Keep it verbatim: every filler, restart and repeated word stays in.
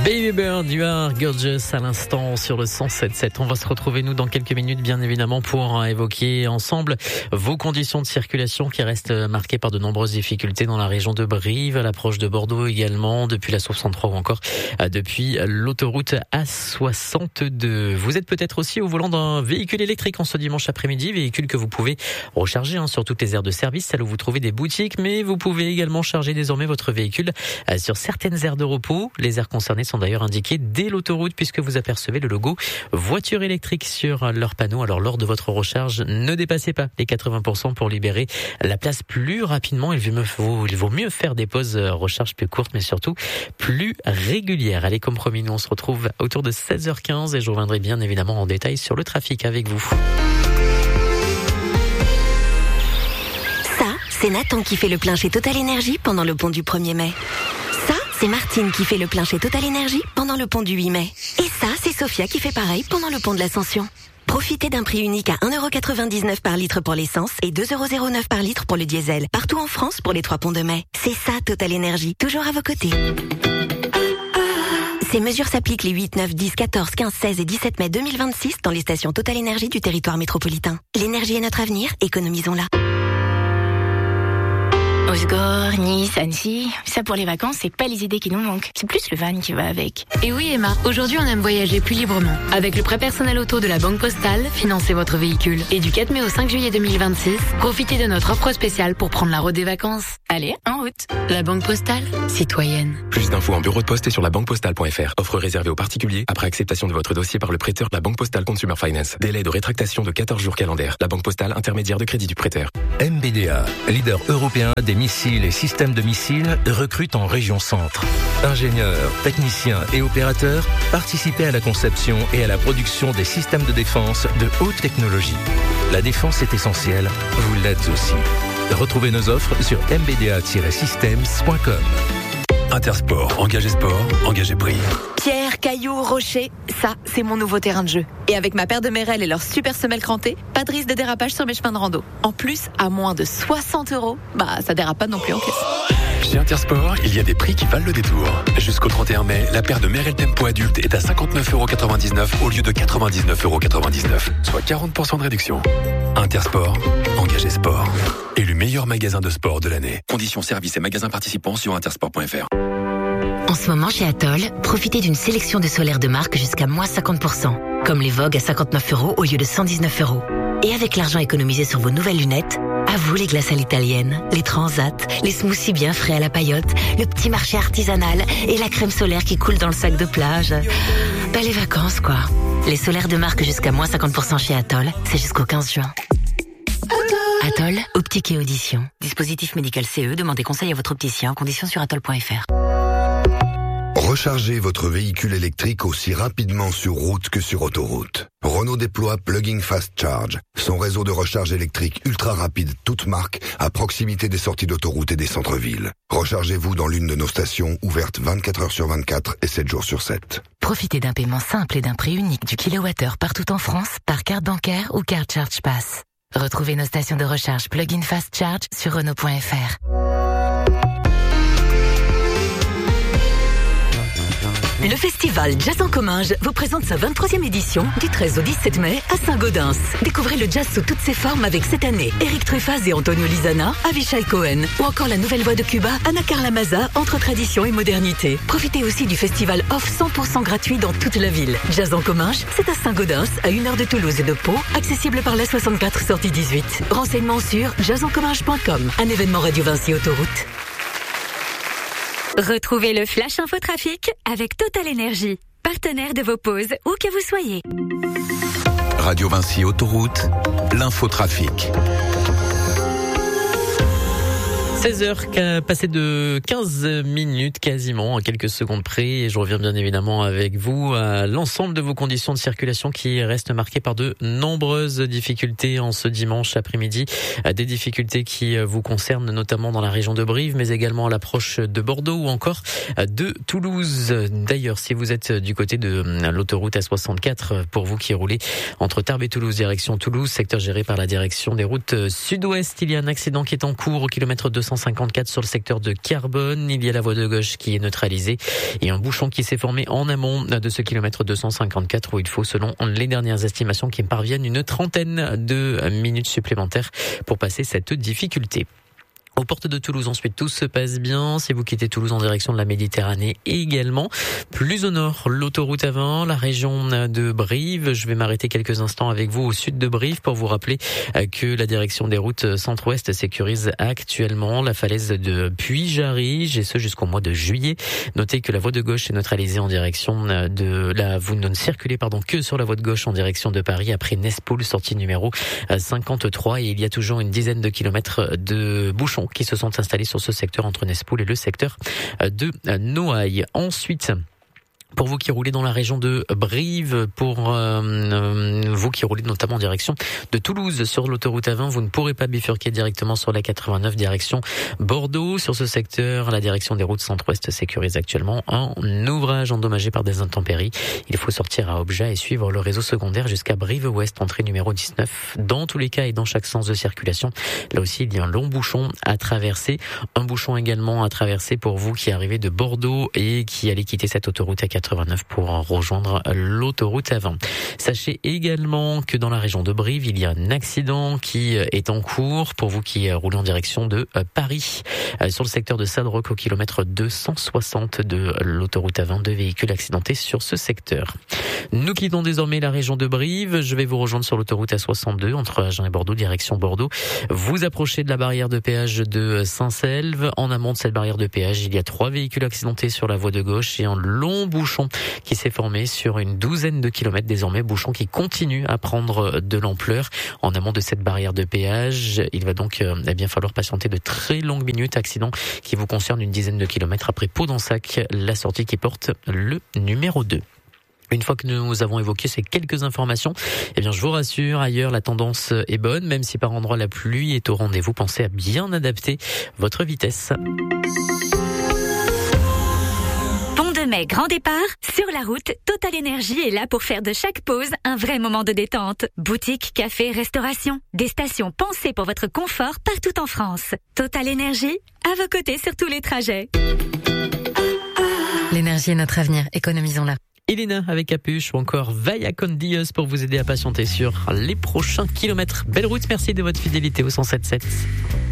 Baby Bird, you are gorgeous à l'instant sur le cent sept sept. On va se retrouver nous dans quelques minutes bien évidemment pour évoquer ensemble vos conditions de circulation qui restent marquées par de nombreuses difficultés dans la région de Brive, à l'approche de Bordeaux également, depuis la soixante-trois ou encore depuis l'autoroute A soixante-deux. Vous êtes peut-être aussi au volant d'un véhicule électrique en ce dimanche après-midi, véhicule que vous pouvez recharger hein, sur toutes les aires de service, celles où vous trouvez des boutiques, mais vous pouvez également charger désormais votre véhicule sur certaines aires de repos. Les aires concernées sont d'ailleurs indiquées dès l'autoroute puisque vous apercevez le logo voiture électrique sur leur panneau. Alors lors de votre recharge, ne dépassez pas les quatre-vingts pour cent pour libérer la place plus rapidement. Il vaut, il vaut mieux faire des pauses recharge plus courtes mais surtout plus régulières. Allez, comme promis, nous on se retrouve autour de seize heures quinze et je reviendrai bien évidemment en détail sur le trafic avec vous. Ça, c'est Nathan qui fait le plein chez Total Énergie pendant le pont du premier mai. Ça, c'est Martine qui fait le plein chez Total Énergie pendant le pont du huit mai. Et ça, c'est Sophia qui fait pareil pendant le pont de l'Ascension. Profitez d'un prix unique à un euro quatre-vingt-dix-neuf par litre pour l'essence et deux euros zéro neuf par litre pour le diesel. Partout en France pour les trois ponts de mai. C'est ça Total Énergie, toujours à vos côtés. Ces mesures s'appliquent les huit, neuf, dix, quatorze, quinze, seize et dix-sept mai deux mille vingt-six dans les stations Total Énergie du territoire métropolitain. L'énergie est notre avenir, économisons-la. Osgore, Nice, Annecy, ça pour les vacances, c'est pas les idées qui nous manquent. C'est plus le van qui va avec. Et oui Emma, aujourd'hui on aime voyager plus librement. Avec le prêt personnel auto de la Banque Postale, financez votre véhicule. Et du quatre mai au cinq juillet deux mille vingt-six, profitez de notre offre spéciale pour prendre la route des vacances. Allez, en route. La Banque Postale, citoyenne. Plus d'infos en bureau de poste et sur la banque postale point f r. Offre réservée aux particuliers après acceptation de votre dossier par le prêteur. La Banque Postale Consumer Finance. Délai de rétractation de quatorze jours calendaires. La Banque Postale, intermédiaire de crédit du prêteur. M B D A, leader européen des missiles et systèmes de missiles, recrute en région centre. Ingénieurs, techniciens et opérateurs, participez à la conception et à la production des systèmes de défense de haute technologie. La défense est essentielle, vous l'êtes aussi. Retrouvez nos offres sur m b d a tiret systems point com. Intersport, engagé sport, engagé prix. Pierre, cailloux, rochers, ça, c'est mon nouveau terrain de jeu. Et avec ma paire de Merrell et leur super semelle crantée, pas de risque de dérapage sur mes chemins de rando. En plus, à moins de soixante euros, bah ça dérape pas non plus en caisse. Chez Intersport, il y a des prix qui valent le détour. Jusqu'au trente et un mai, la paire de Merrell Tempo adulte est à cinquante-neuf euros quatre-vingt-dix-neuf au lieu de quatre-vingt-dix-neuf euros quatre-vingt-dix-neuf, soit quarante pour cent de réduction. Intersport, engagé sport. Élu meilleur magasin de sport de l'année. Conditions services et magasins participants sur intersport point f r. En ce moment chez Atoll, profitez d'une sélection de solaires de marque jusqu'à moins cinquante pour cent. Comme les Vogue à cinquante-neuf euros au lieu de cent dix-neuf euros. Et avec l'argent économisé sur vos nouvelles lunettes, à vous les glaces à l'italienne, les transats, les smoothies bien frais à la paillote, le petit marché artisanal et la crème solaire qui coule dans le sac de plage. Bah les vacances quoi. Les solaires de marque jusqu'à moins cinquante pour cent chez Atoll, c'est jusqu'au quinze juin. Atoll, optique et audition. Dispositif médical C E, demandez conseil à votre opticien, conditions sur atoll point f r. Rechargez votre véhicule électrique aussi rapidement sur route que sur autoroute. Renault déploie Plug-in Fast Charge, son réseau de recharge électrique ultra rapide, toute marque, à proximité des sorties d'autoroute et des centres-villes. Rechargez-vous dans l'une de nos stations, ouvertes vingt-quatre heures sur vingt-quatre et sept jours sur sept. Profitez d'un paiement simple et d'un prix unique du kilowattheure partout en France, par carte bancaire ou carte Charge Pass. Retrouvez nos stations de recharge Plug-in Fast Charge sur Renault point f r. Le festival Jazz en Comminges vous présente sa vingt-troisième édition du treize au dix-sept mai à Saint-Gaudens. Découvrez le jazz sous toutes ses formes avec cette année Eric Truffaz et Antonio Lizana, Avishai Cohen ou encore la nouvelle voix de Cuba, Ana Carla Maza, entre tradition et modernité. Profitez aussi du festival off cent pour cent gratuit dans toute la ville. Jazz en Comminges, c'est à Saint-Gaudens, à une heure de Toulouse et de Pau, accessible par la soixante-quatre sortie dix-huit. Renseignements sur jazz en comminges point com, un événement Radio Vinci Autoroute. Retrouvez le Flash Infotrafic avec Total Énergie, partenaire de vos pauses où que vous soyez. Radio Vinci Autoroute, l'infotrafic. seize heures passées de quinze minutes quasiment, à quelques secondes près, et je reviens bien évidemment avec vous à l'ensemble de vos conditions de circulation qui restent marquées par de nombreuses difficultés en ce dimanche après-midi. Des difficultés qui vous concernent notamment dans la région de Brive, mais également à l'approche de Bordeaux ou encore de Toulouse. D'ailleurs, si vous êtes du côté de l'autoroute A soixante-quatre, pour vous qui roulez entre Tarbes et Toulouse, direction Toulouse, secteur géré par la direction des routes sud-ouest, il y a un accident qui est en cours au kilomètre deux cent cent cinquante-quatre sur le secteur de Carbone. Il y a la voie de gauche qui est neutralisée et un bouchon qui s'est formé en amont de ce kilomètre deux cent cinquante-quatre où il faut, selon les dernières estimations qui me parviennent, une trentaine de minutes supplémentaires pour passer cette difficulté. Aux portes de Toulouse, ensuite, tout se passe bien. Si vous quittez Toulouse en direction de la Méditerranée également. Plus au nord, l'autoroute A vingt, la région de Brive. Je vais m'arrêter quelques instants avec vous au sud de Brive pour vous rappeler que la direction des routes centre-ouest sécurise actuellement la falaise de Puy-Jarry, et ce jusqu'au mois de juillet. Notez que la voie de gauche est neutralisée en direction de la, vous ne circulez, pardon, que sur la voie de gauche en direction de Paris après Nespoul, sortie numéro cinquante-trois, et il y a toujours une dizaine de kilomètres de bouchons qui se sont installés sur ce secteur entre Nespoul et le secteur de Noailles. Ensuite, pour vous qui roulez dans la région de Brive, pour euh, vous qui roulez notamment en direction de Toulouse sur l'autoroute A vingt, vous ne pourrez pas bifurquer directement sur la quatre-vingt-neuf direction Bordeaux. Sur ce secteur, la direction des routes centre-ouest sécurise actuellement un ouvrage endommagé par des intempéries. Il faut sortir à Objat et suivre le réseau secondaire jusqu'à Brive-Ouest, entrée numéro dix-neuf. Dans tous les cas et dans chaque sens de circulation, là aussi il y a un long bouchon à traverser. Un bouchon également à traverser pour vous qui arrivez de Bordeaux et qui allez quitter cette autoroute à quatre-vingt-neuf pour rejoindre l'autoroute A vingt. Sachez également que dans la région de Brive, il y a un accident qui est en cours pour vous qui roulez en direction de Paris. Sur le secteur de Sadroc, au kilomètre deux cent soixante de l'autoroute A vingt, deux véhicules accidentés sur ce secteur. Nous quittons désormais la région de Brive. Je vais vous rejoindre sur l'autoroute A soixante-deux entre Agen et Bordeaux, direction Bordeaux. Vous approchez de la barrière de péage de Saint-Selve. En amont de cette barrière de péage, il y a trois véhicules accidentés sur la voie de gauche et un long bouchon qui s'est formé sur une douzaine de kilomètres désormais, bouchon qui continue à prendre de l'ampleur en amont de cette barrière de péage. Il va donc euh, eh bien falloir patienter de très longues minutes. Accident qui vous concerne une dizaine de kilomètres après Pau-d'Ensac, la sortie qui porte le numéro deux. Une fois que nous avons évoqué ces quelques informations, eh bien, je vous rassure, ailleurs, la tendance est bonne, même si par endroits la pluie est au rendez-vous. Pensez à bien adapter votre vitesse. Mai, grand départ, sur la route, Total Énergie est là pour faire de chaque pause un vrai moment de détente. Boutique, café, restauration, des stations pensées pour votre confort partout en France. Total Énergie, à vos côtés sur tous les trajets. L'énergie est notre avenir, économisons-la. Elena avec Capuche ou encore Vaya con Dios pour vous aider à patienter sur les prochains kilomètres. Belle route, merci de votre fidélité au cent sept sept.